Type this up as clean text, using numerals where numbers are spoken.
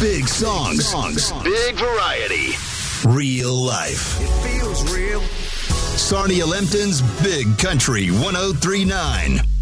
Big songs. Big variety. Real life. It feels real. Sarnia Lempton's Big Country 1039.